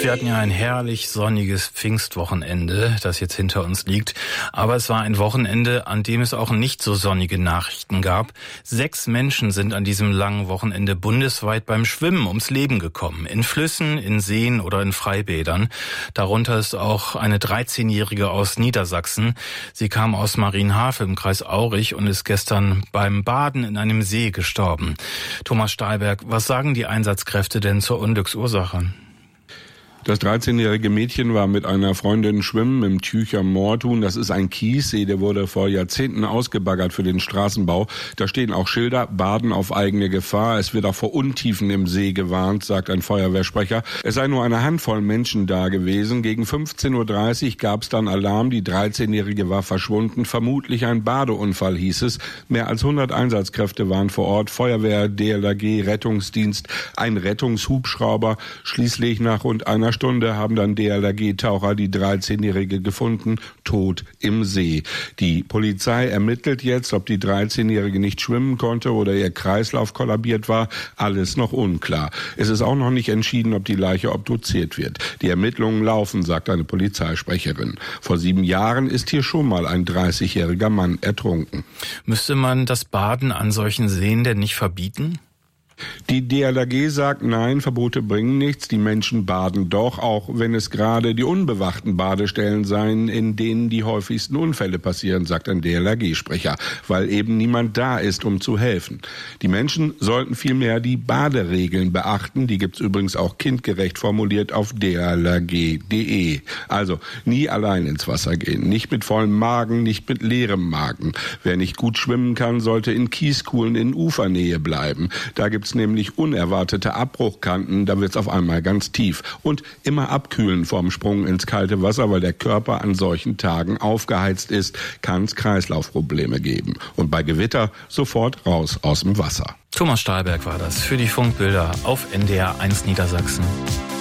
Wir hatten ja ein herrlich sonniges Pfingstwochenende, das jetzt hinter uns liegt. Aber es war ein Wochenende, an dem es auch nicht so sonnige Nachrichten gab. 6 Menschen sind an diesem langen Wochenende bundesweit beim Schwimmen ums Leben gekommen. In Flüssen, in Seen oder in Freibädern. Darunter ist auch eine 13-Jährige aus Niedersachsen. Sie kam aus Marienhafe im Kreis Aurich und ist gestern beim Baden in einem See gestorben. Thomas Stahlberg, was sagen die Einsatzkräfte denn zur Unglücksursache? Das 13-jährige Mädchen war mit einer Freundin schwimmen im Tücher Moortun. Das ist ein Kiessee, der wurde vor Jahrzehnten ausgebaggert für den Straßenbau. Da stehen auch Schilder, Baden auf eigene Gefahr. Es wird auch vor Untiefen im See gewarnt, sagt ein Feuerwehrsprecher. Es sei nur eine Handvoll Menschen da gewesen. Gegen 15:30 Uhr gab es dann Alarm. Die 13-jährige war verschwunden. Vermutlich ein Badeunfall, hieß es. Mehr als 100 Einsatzkräfte waren vor Ort. Feuerwehr, DLRG, Rettungsdienst, ein Rettungshubschrauber. Schließlich nach rund einer Stunde haben dann DLRG-Taucher die 13-Jährige gefunden, tot im See. Die Polizei ermittelt jetzt, ob die 13-Jährige nicht schwimmen konnte oder ihr Kreislauf kollabiert war. Alles noch unklar. Es ist auch noch nicht entschieden, ob die Leiche obduziert wird. Die Ermittlungen laufen, sagt eine Polizeisprecherin. Vor 7 Jahren ist hier schon mal ein 30-jähriger Mann ertrunken. Müsste man das Baden an solchen Seen denn nicht verbieten? Die DLRG sagt, nein, Verbote bringen nichts, die Menschen baden doch, auch wenn es gerade die unbewachten Badestellen seien, in denen die häufigsten Unfälle passieren, sagt ein DLRG-Sprecher, weil eben niemand da ist, um zu helfen. Die Menschen sollten vielmehr die Baderegeln beachten, die gibt's übrigens auch kindgerecht formuliert auf dlrg.de. Also nie allein ins Wasser gehen, nicht mit vollem Magen, nicht mit leerem Magen. Wer nicht gut schwimmen kann, sollte in Kieskuhlen in Ufernähe bleiben. Da gibt's nämlich unerwartete Abbruchkanten, da wird's auf einmal ganz tief. Und immer abkühlen vorm Sprung ins kalte Wasser, weil der Körper an solchen Tagen aufgeheizt ist, kann's Kreislaufprobleme geben. Und bei Gewitter sofort raus aus dem Wasser. Thomas Stahlberg war das für die Funkbilder auf NDR 1 Niedersachsen.